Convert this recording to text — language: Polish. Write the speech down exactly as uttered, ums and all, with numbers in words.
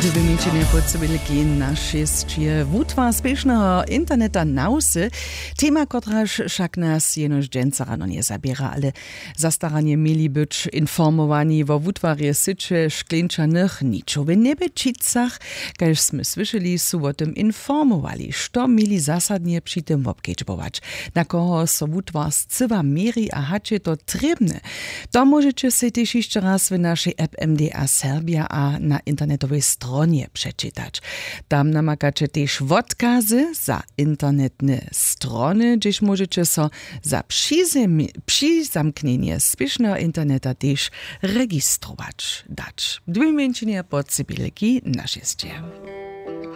Wymienienie podsybilki na šestie wutwa spiesznego interneta nausy. Tema, kotraż však nas jenoż dżęca rano nie zabiera, ale zastaranie mieli być informowani o wutwarie sycze szklenczanych niczowych niebeczicach, kaž sme słyszeli, su o tym informowali, što mieli zasadnie przy tym obkedźbować, na koho so wutwar scywa mieri a hacie to trebne. To możecie se też jeszcze raz w naszej app M D A Serbia a na internetowej stronie przeczytać. Tam namakacie też odkazy za internetne strony, gdzieś możecie so za przyzamknienie spiesznego interneta też rejestrować. Dać dwie mięczenia pod sybilki na šestie.